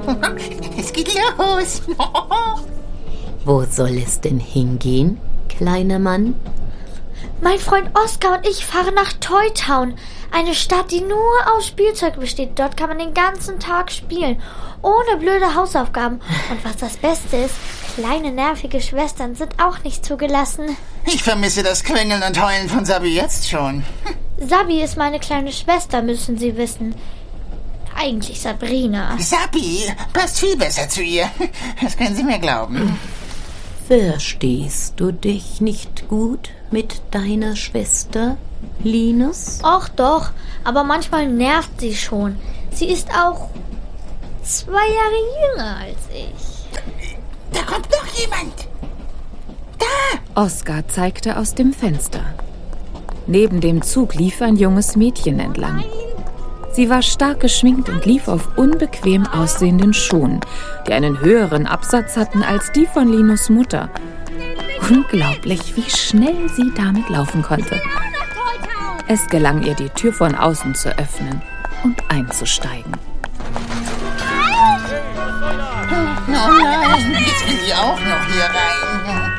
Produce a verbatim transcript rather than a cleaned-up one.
Es geht los. Wo soll es denn hingehen, kleiner Mann? Mein Freund Oskar und ich fahren nach Toy Town, eine Stadt, die nur aus Spielzeug besteht. Dort kann man den ganzen Tag spielen, ohne blöde Hausaufgaben. Und was das Beste ist, kleine nervige Schwestern sind auch nicht zugelassen. Ich vermisse das Quengeln und Heulen von Sabi jetzt schon. Sabi ist meine kleine Schwester, müssen Sie wissen. Eigentlich Sabrina. Sabi passt viel besser zu ihr. Das können Sie mir glauben. Verstehst du dich nicht gut mit deiner Schwester, Linus? Ach doch, aber manchmal nervt sie schon. Sie ist auch zwei Jahre jünger als ich. Da kommt noch jemand. Da! Oskar zeigte aus dem Fenster. Neben dem Zug lief ein junges Mädchen entlang. Sie war stark geschminkt und lief auf unbequem aussehenden Schuhen, die einen höheren Absatz hatten als die von Linus Mutter. Unglaublich, wie schnell sie damit laufen konnte. Es gelang ihr, die Tür von außen zu öffnen und einzusteigen. Oh nein, jetzt will sie auch noch hier rein.